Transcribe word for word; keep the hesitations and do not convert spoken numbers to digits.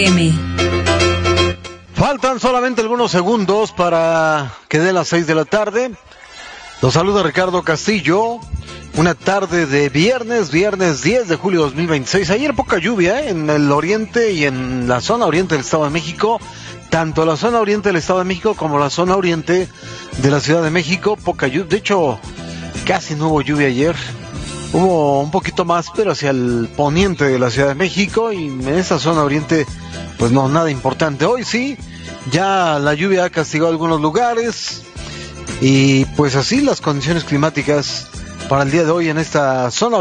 M. Faltan solamente algunos segundos para que dé las seis de la tarde. Los saluda Ricardo Castillo. Una tarde de viernes, viernes diez de julio de dos mil veintiséis. Ayer poca lluvia ¿eh? en el oriente y en la zona oriente del Estado de México. Tanto la zona oriente del Estado de México como la zona oriente de la Ciudad de México. Poca lluvia. De hecho, casi no hubo lluvia ayer. Hubo un poquito más, pero hacia el poniente de la Ciudad de México. Y en esa zona oriente, pues no, nada importante. Hoy sí, ya la lluvia ha castigado algunos lugares. Y pues así las condiciones climáticas para el día de hoy en esta zona